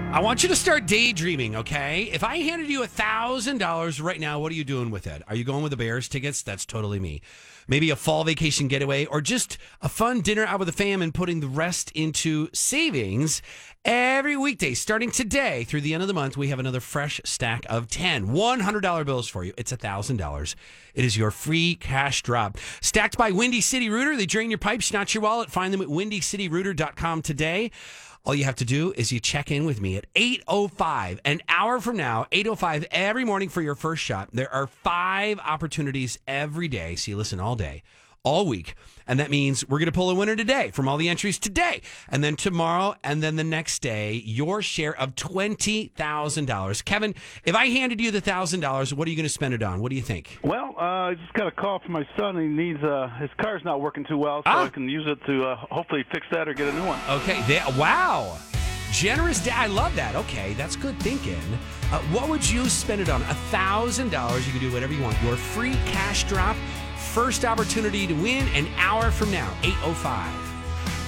I want you to start daydreaming, okay? If I handed you $1,000 right now, what are you doing with it? Are you going with the Bears tickets? That's totally me. Maybe a fall vacation getaway or just a fun dinner out with the fam and putting the rest into savings. Every weekday, starting today through the end of the month, we have another fresh stack of 10 $100 bills for you. It's $1,000. It is your free cash drop. Stacked by Windy City Rooter. They drain your pipes, not your wallet. Find them at windycityrooter.com today. All you have to do is you check in with me at 8:05, an hour from now, 8:05 every morning for your first shot. There are 5 opportunities every day, so you listen all day, all week. And that means we're going to pull a winner today from all the entries today. And then tomorrow, and then the next day, your share of $20,000. Kevin, if I handed you the $1,000, what are you going to spend it on? What do you think? Well, I just got a call from my son. He needs his car's not working too well, so I can use it to hopefully fix that or get a new one. Okay. Wow. Generous dad. I love that. Okay, that's good thinking. What would you spend it on? $1,000. You can do whatever you want. Your free cash drop. First opportunity to win an hour from now, 8:05.